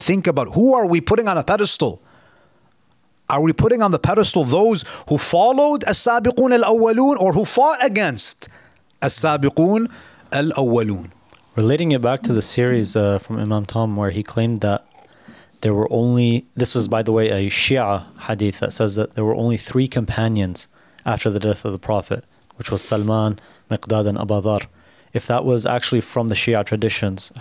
think about who are we putting on a pedestal. Are we putting on the pedestal those who followed as-sabiqun al-awwalun or who fought against as-sabiqun al-awwalun? Relating it back to the series from Imam Tom where he claimed that there were only, this was by the way a Shia hadith that says that there were only 3 companions after the death of the Prophet, which was Salman, Miqdad and Abu Dhar. If that was actually from the Shia traditions,